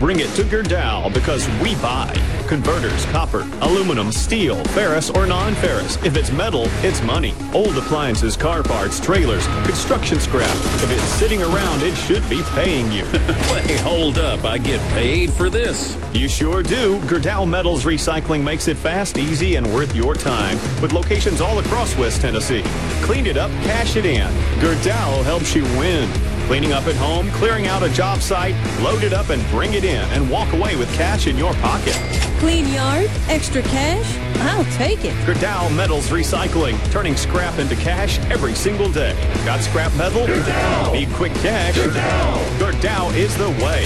Bring it to Gerdau because we buy converters, copper, aluminum, steel, ferrous or non-ferrous. If it's metal, it's money. Old appliances, car parts, trailers, construction scrap. If it's sitting around, it should be paying you. Wait, hold up. I get paid for this? You sure do. Gerdau Metals Recycling makes it fast, easy, and worth your time. With locations all across West Tennessee. Clean it up, cash it in. Gerdau helps you win. Cleaning up at home, clearing out a job site, load it up and bring it in and walk away with cash in your pocket. Clean yard? Extra cash? I'll take it. Gerdau Metals Recycling, turning scrap into cash every single day. Got scrap metal? Gerdau. Need quick cash? Gerdau. Gerdau is the way.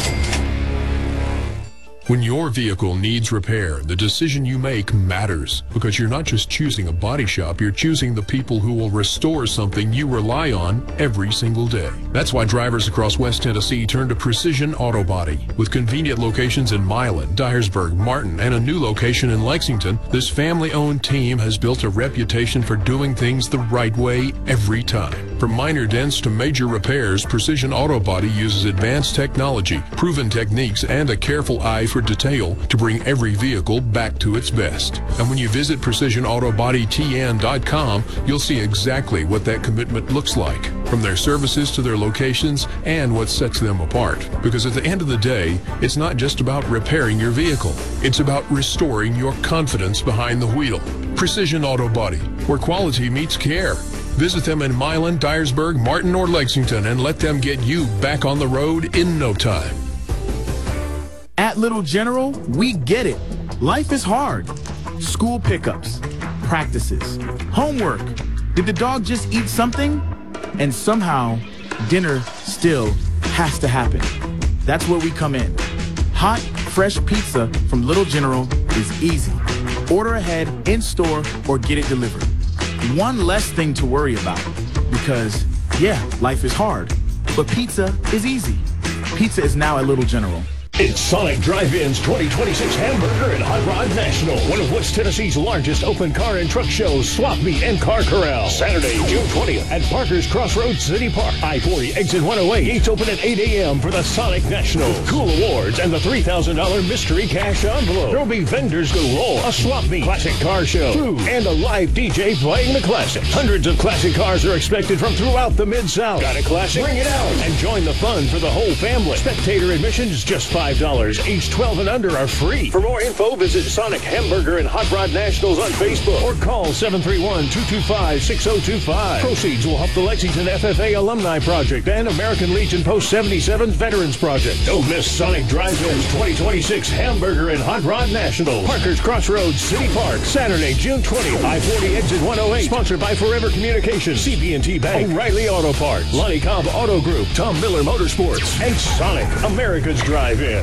When your vehicle needs repair, the decision you make matters because you're not just choosing a body shop, you're choosing the people who will restore something you rely on every single day. That's why drivers across West Tennessee turn to Precision Auto Body. With convenient locations in Milan, Dyersburg, Martin, and a new location in Lexington, this family-owned team has built a reputation for doing things the right way every time. From minor dents to major repairs, Precision Auto Body uses advanced technology, proven techniques, and a careful eye for detail to bring every vehicle back to its best. And when you visit PrecisionAutoBodyTN.com, you'll see exactly what that commitment looks like, from their services to their locations and what sets them apart. Because at the end of the day, it's not just about repairing your vehicle. It's about restoring your confidence behind the wheel. Precision Auto Body, where quality meets care. Visit them in Milan, Dyersburg, Martin, or Lexington and let them get you back on the road in no time. At Little General, we get it. Life is hard. School pickups, practices, homework. Did the dog just eat something? And somehow, dinner still has to happen. That's where we come in. Hot, fresh pizza from Little General is easy. Order ahead, in-store, or get it delivered. One less thing to worry about. Because, yeah, life is hard. But pizza is easy. Pizza is now at Little General. It's Sonic Drive-In's 2026 Hamburger and Hot Rod National, one of West Tennessee's largest open car and truck shows, Swap Meet and Car Corral. Saturday, June 20th at Parker's Crossroads City Park. I-40 exit 108. Gates open at 8 a.m. for the Sonic National. Cool awards and the $3,000 mystery cash envelope. There'll be vendors galore, a Swap Meet, classic car show, food, and a live DJ playing the classics. Hundreds of classic cars are expected from throughout the Mid-South. Got a classic? Bring it out and join the fun for the whole family. Spectator admission is just $5. Age 12 and under are free. For more info, visit Sonic Hamburger and Hot Rod Nationals on Facebook or call 731-225-6025. Proceeds will help the Lexington FFA Alumni Project and American Legion Post 77 Veterans Project. Don't miss Sonic Drive-In's 2026 Hamburger and Hot Rod Nationals. Parker's Crossroads City Park, Saturday, June 20th, I-40 exit 108. Sponsored by Forever Communications, CB&T Bank, O'Reilly Auto Parts, Lonnie Cobb Auto Group, Tom Miller Motorsports, and Sonic, America's Drive-In.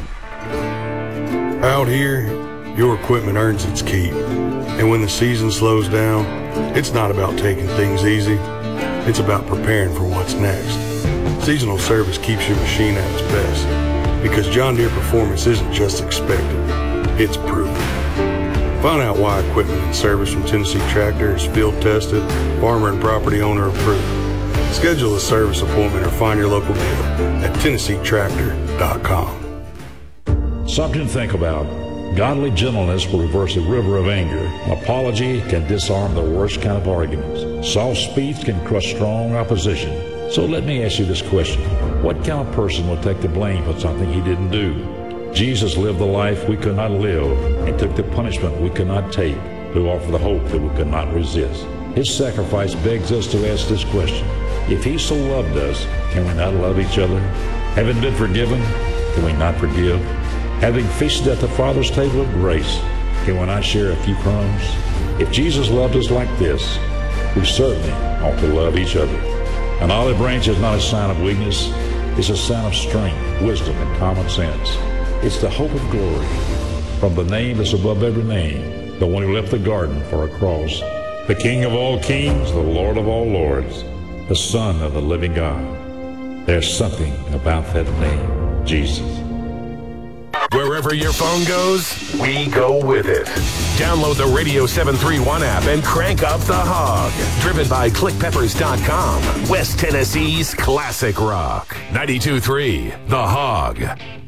Out here, your equipment earns its keep. And when the season slows down, it's not about taking things easy. It's about preparing for what's next. Seasonal service keeps your machine at its best because John Deere performance isn't just expected, it's proven. Find out why equipment and service from Tennessee Tractor is field tested, farmer and property owner approved. Schedule a service appointment or find your local dealer at TennesseeTractor.com. Something to think about. Godly gentleness will reverse a river of anger. An apology can disarm the worst kind of arguments. Soft speech can crush strong opposition. So let me ask you this question. What kind of person will take the blame for something he didn't do? Jesus lived the life we could not live and took the punishment we could not take to offer the hope that we could not resist. His sacrifice begs us to ask this question. If he so loved us, can we not love each other? Having been forgiven, can we not forgive? Having feasted at the Father's table of grace, can we not share a few crumbs? If Jesus loved us like this, we certainly ought to love each other. An olive branch is not a sign of weakness. It's a sign of strength, wisdom, and common sense. It's the hope of glory from the name that's above every name, the one who left the garden for a cross, the King of all kings, the Lord of all lords, the Son of the living God. There's something about that name, Jesus. Wherever your phone goes, we go with it. Download the Radio 731 app and crank up the hog. Driven by ClickPeppers.com. West Tennessee's classic rock. 92.3 The Hog.